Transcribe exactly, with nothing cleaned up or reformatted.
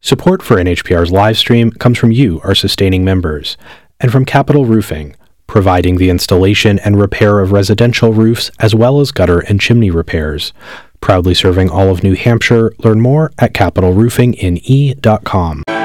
Support for N H P R's live stream comes from you, our sustaining members, and from Capital Roofing, providing the installation and repair of residential roofs as well as gutter and chimney repairs. Proudly serving all of New Hampshire. Learn more at capital roofing in e dot com.